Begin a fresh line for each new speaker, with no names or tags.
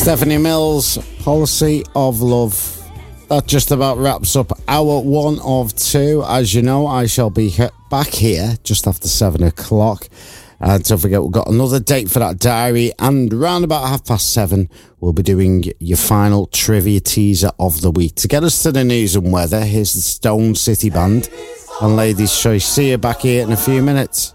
Stephanie Mills, Policy of Love. That just about wraps up hour one of two. As you know, I shall be back here just after 7 o'clock. And don't forget, we've got another date for that diary. And round about 7:30, we'll be doing your final trivia teaser of the week. To get us to the news and weather, here's the Stone City Band. And ladies, shall I see you back here in a few minutes?